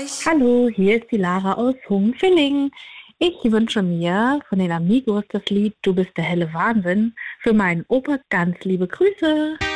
euch. Hallo, hier ist die Lara aus Hungfilling. Ich wünsche mir von den Amigos das Lied Du bist der helle Wahnsinn. Für meinen Opa ganz liebe Grüße.